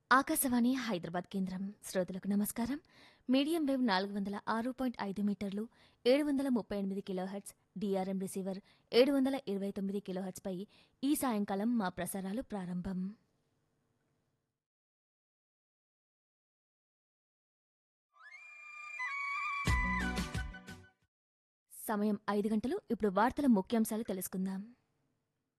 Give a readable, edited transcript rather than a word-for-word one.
ఆకాశవాణి హైదరాబాద్ కేంద్రం శ్రోతలకు నమస్కారం. మీడియం వేవ్ 406.5 మీటర్లు 738 కిలోహెర్ట్జ్ డిఆర్ఎం రిసీవర్ 729 కిలోహెర్ట్జ్ పై ఈ సాయంకాలం మా ప్రసారాలు ప్రారంభం. సమయం 5 గంటలు. ఇప్పుడు వార్తల ముఖ్యాంశాలు తెలుసుకుందాం.